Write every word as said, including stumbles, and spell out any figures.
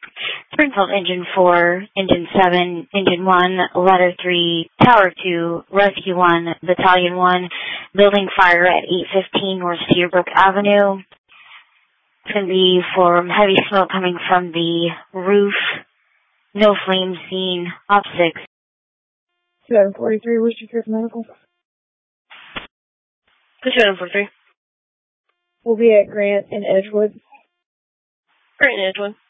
Springfield Engine four, Engine seven, Engine one, Letter three, Tower two, Rescue one, Battalion one, building fire at eight fifteen North Cedarbrook Avenue. It's going to be from heavy smoke coming from the roof. No flame seen. Op six. seven forty-three, Worcester Care for Medical. seven forty-three. We'll be at Grant and Edgewood. Grant and Edgewood.